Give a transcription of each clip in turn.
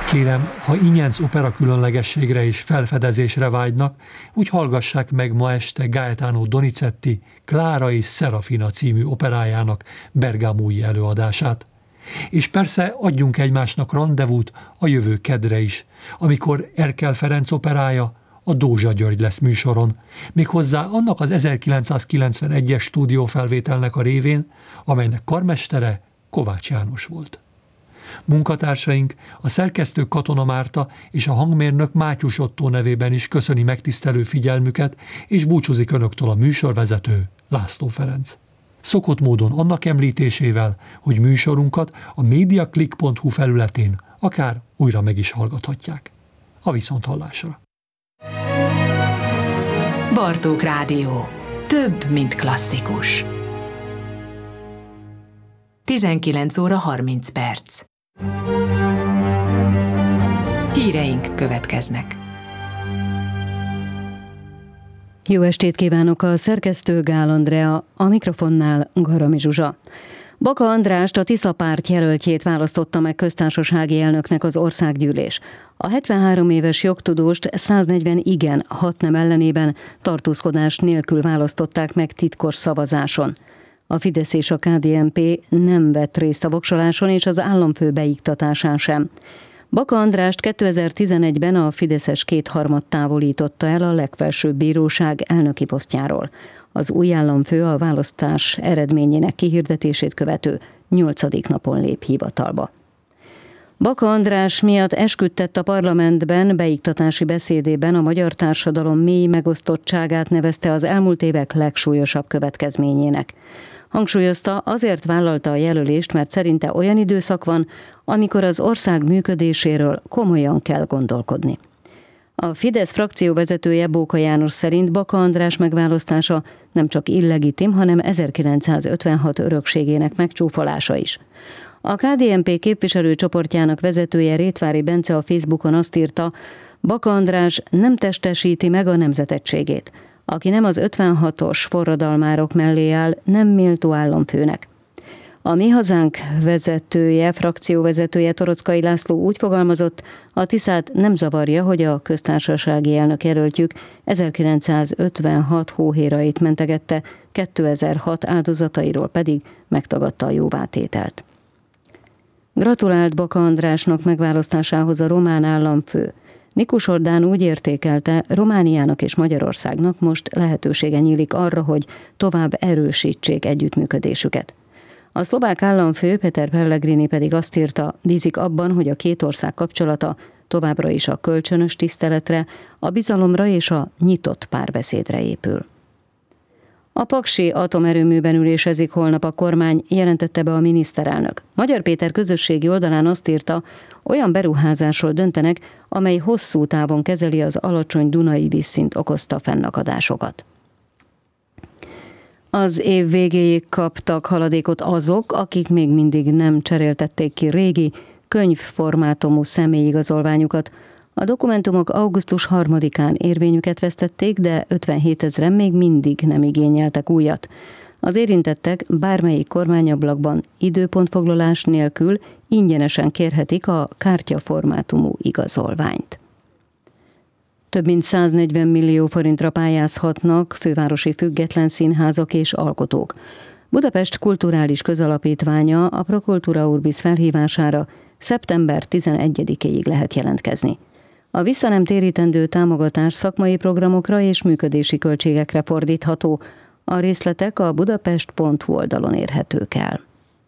Kérem, ha Igyenc opera különlegességre és felfedezésre vágynak, úgy hallgassák meg ma este Gaetano Donizetti Clara és Serafina című operájának bergamói előadását. És persze adjunk egymásnak rendezvút a jövő kedre is, amikor Erkel Ferenc operája, a Dózsa György lesz műsoron, méghozzá annak az 1991-es stúdiófelvételnek a révén, amelynek karmestere Kovács János volt. Munkatársaink, a szerkesztő Katona Márta és a hangmérnök Mátyus Ottó nevében is köszöni megtisztelő figyelmüket, és búcsúzik önöktől a műsorvezető László Ferenc. Szokott módon annak említésével, hogy műsorunkat a mediaclick.hu felületén akár újra meg is hallgathatják. A viszonthallásra. Bartók Rádió. Több, mint klasszikus. 19 óra 30 perc. Híreink következnek. Jó estét kívánok, a szerkesztő Gál Andrea, a mikrofonnál Garami Zsuzsa. Baka Andrást, a Tisza párt jelöltjét választotta meg köztársasági elnöknek az országgyűlés. A 73 éves jogtudóst 140 igen, 6 nem ellenében tartózkodás nélkül választották meg titkos szavazáson. A Fidesz és a KDNP nem vett részt a voksoláson és az államfő beiktatásán sem. Baka Andrást 2011-ben a fideszes kétharmad távolította el a legfelsőbb bíróság elnöki posztjáról. Az új államfő a választás eredményének kihirdetését követő 8. napon lép hivatalba. Baka András miatt esküdtett a parlamentben, beiktatási beszédében a magyar társadalom mély megosztottságát nevezte az elmúlt évek legsúlyosabb következményének. Hangsúlyozta, azért vállalta a jelölést, mert szerinte olyan időszak van, amikor az ország működéséről komolyan kell gondolkodni. A Fidesz frakcióvezetője Bóka János szerint Baka András megválasztása nem csak illegitim, hanem 1956 örökségének megcsúfolása is. A KDNP képviselőcsoportjának vezetője Rétvári Bence a Facebookon azt írta, Baka András nem testesíti meg a nemzetegységét. Aki nem az 56-os forradalmárok mellé áll, nem méltó államfőnek. A Mi Hazánk vezetője, frakcióvezetője Torockai László úgy fogalmazott, a Tiszát nem zavarja, hogy a köztársasági elnök jelöltjük 1956 hóhérait mentegette, 2006 áldozatairól pedig megtagadta a jóvátételt. Gratulált Baka Andrásnak megválasztásához a román államfő. Nikus Orbán úgy értékelte, Romániának és Magyarországnak most lehetősége nyílik arra, hogy tovább erősítsék együttműködésüket. A szlovák államfő Peter Pellegrini pedig azt írta, bízik abban, hogy a két ország kapcsolata továbbra is a kölcsönös tiszteletre, a bizalomra és a nyitott párbeszédre épül. A paksi atomerőműben ülésezik holnap a kormány, jelentette be a miniszterelnök. Magyar Péter közösségi oldalán azt írta, olyan beruházásról döntenek, amely hosszú távon kezeli az alacsony Dunai vízszint okozta fennakadásokat. Az év végéig kaptak haladékot azok, akik még mindig nem cseréltették ki régi, könyvformátumú személyigazolványukat. A dokumentumok augusztus 3-án érvényüket vesztették, de 57 000-en még mindig nem igényeltek újat. Az érintettek bármelyik kormányablakban időpontfoglalás nélkül ingyenesen kérhetik a kártyaformátumú igazolványt. Több mint 140 millió forintra pályázhatnak fővárosi független színházak és alkotók. Budapest Kulturális Közalapítványa a Prokultúra Urbis felhívására szeptember 11-ig lehet jelentkezni. A vissza nem térítendő támogatás szakmai programokra és működési költségekre fordítható. A részletek a budapest.hu oldalon érhetők el.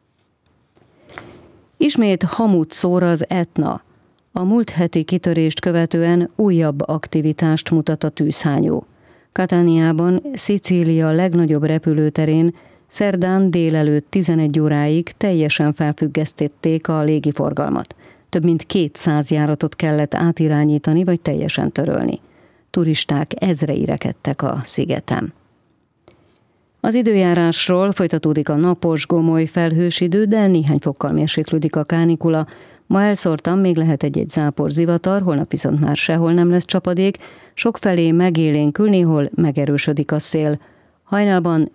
Ismét hamut szór az Etna. A múlt heti kitörést követően újabb aktivitást mutat a tűzhányó. Katániában, Szicília legnagyobb repülőterén szerdán délelőtt 11 óráig teljesen felfüggesztették a légiforgalmat. Több mint 200 járatot kellett átirányítani vagy teljesen törölni. Turisták ezrei rekedtek a szigeten. Az időjárásról: folytatódik a napos, gomoly, felhős idő, de néhány fokkal mérséklődik a kánikula. Ma elszórtan még lehet egy-egy zápor, zivatar, holnap viszont már sehol nem lesz csapadék, sokfelé megélénkül, néhol megerősödik a szél. Hajnalban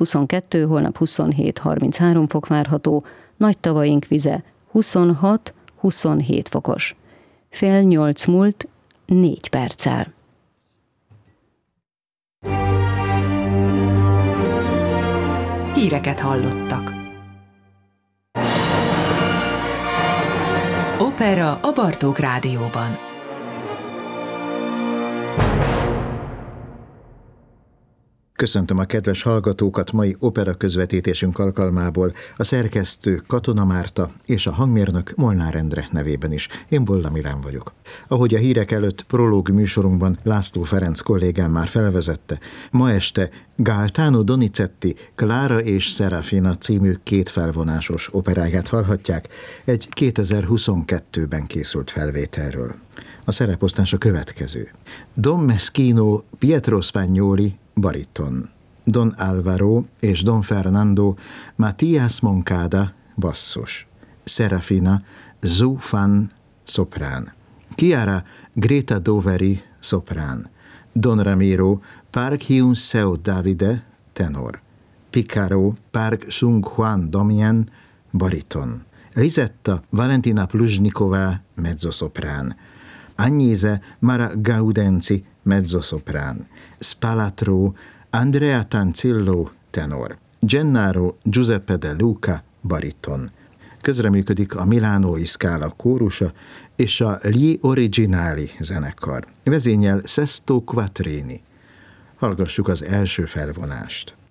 16-22, holnap 27-33 fok várható, nagy tavaink vize 26-30 27 fokos. Fél 8 múlt 4 perccel. Híreket hallottak. Opera a Bartók Rádióban. Köszöntöm a kedves hallgatókat mai opera közvetítésünk alkalmából, a szerkesztő Katona Márta és a hangmérnök Molnár Endre nevében is. Én Bolla Milán vagyok. Ahogy a hírek előtt prológ műsorunkban László Ferenc kollégám már felvezette, ma este Gaetano Donizetti Clara és Serafina című kétfelvonásos operáját hallhatják egy 2022-ben készült felvételről. A szereposztás a következő. Don Meschino Pietro Spagnoli bariton, Don Álvaro és Don Fernando Matías Moncada basszus, Serafina Zhu Fan szoprán, Chiara Greta Doveri szoprán, Don Ramiro Park Hyun-seo Davide tenor, Picaro Park Sung-hwan Domien bariton, Lisetta Valentina Pluzhniková mezzoszoprán, Agnese Mara Gaudenzi mezzoszoprán, Spalatro Andrea Tanzillo tenor, Gennaro Giuseppe De Luca bariton. Közreműködik a Milánói Scala kórusa és a Gli Originali zenekar. Vezényel Sesto Quattrini. Hallgassuk az első felvonást.